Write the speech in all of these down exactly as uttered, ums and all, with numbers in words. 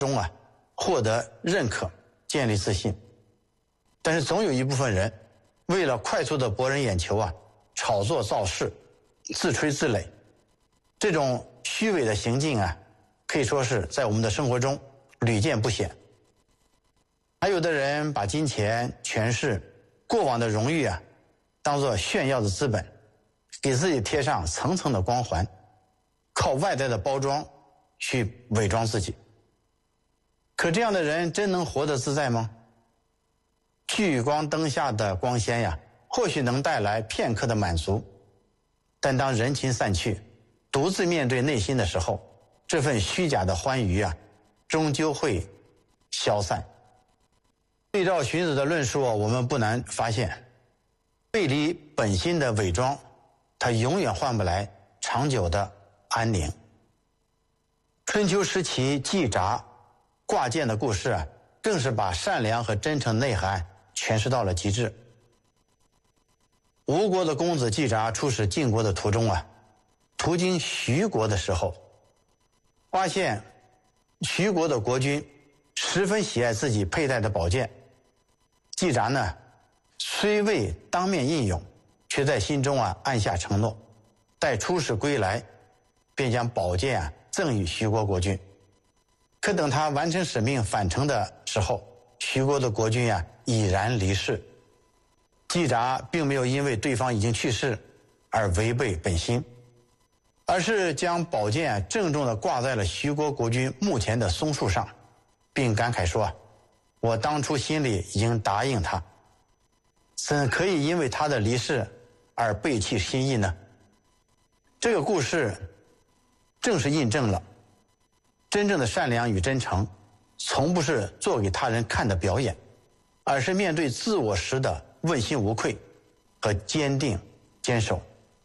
中啊获得认可，建立自信。但是总有一部分人为了快速的博人眼球啊，炒作造势，自吹自擂，这种虚伪的行径啊，可以说是在我们的生活中屡见不鲜。还有的人把金钱、权势、过往的荣誉啊，当作炫耀的资本，给自己贴上层层的光环，靠外在的包装去伪装自己。可这样的人真能活得自在吗？聚光灯下的光鲜呀，或许能带来片刻的满足，但当人群散去，独自面对内心的时候，这份虚假的欢愉啊，终究会消散。对照荀子的论述，我们不难发现，背离本心的伪装，它永远换不来长久的安宁。春秋时期季札挂剑的故事啊，更是把善良和真诚内涵诠释到了极致。吴国的公子季札出使晋国的途中啊，途经徐国的时候，发现徐国的国君十分喜爱自己佩戴的宝剑。季札呢，虽未当面应允，却在心中啊暗下承诺，待出使归来，便将宝剑啊赠予徐国国君。可等他完成使命返程的时候，徐国的国君啊已然离世。季札并没有因为对方已经去世而违背本心，而是将宝剑啊郑重地挂在了徐国国君墓前的松树上，并感慨说啊，我当初心里已经答应他，怎可以因为他的离世而背弃心意呢？这个故事正是印证了真正的善良与真诚从不是做给他人看的表演，而是面对自我时的问心无愧和坚定坚守。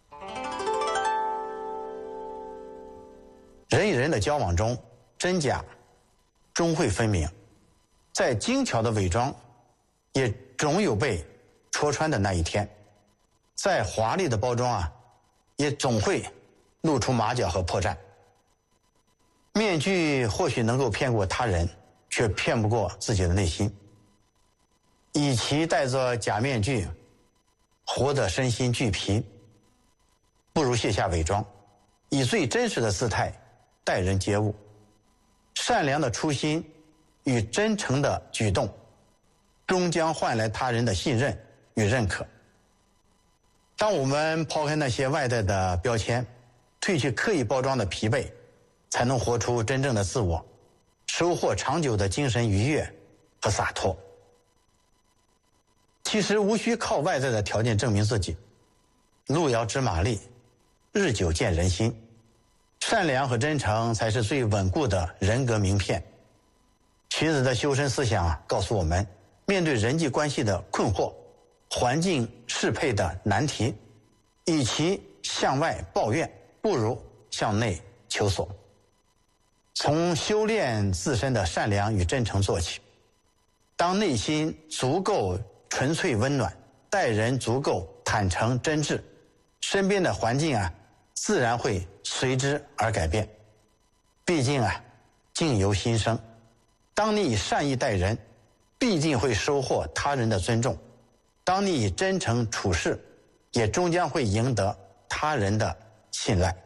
人与人的交往中，真假终会分明，再精巧的伪装也总有被戳穿的那一天，再华丽的包装啊，也总会露出马脚和破绽。面具或许能够骗过他人，却骗不过自己的内心。与其戴着假面具活得身心俱疲，不如卸下伪装，以最真实的姿态待人接物。善良的初心与真诚的举动，终将换来他人的信任与认可。当我们抛开那些外在的标签，褪去刻意包装的疲惫，才能活出真正的自我，收获长久的精神愉悦和洒脱。其实无需靠外在的条件证明自己，路遥知马力，日久见人心。善良和真诚才是最稳固的人格名片。荀子的修身思想啊，告诉我们，面对人际关系的困惑、环境适配的难题，与其向外抱怨，不如向内求索。从修炼自身的善良与真诚做起，当内心足够纯粹温暖，待人足够坦诚真挚，身边的环境啊，自然会随之而改变。毕竟啊，境由心生。当你以善意待人，必定会收获他人的尊重；当你以真诚处事，也终将会赢得他人的信赖。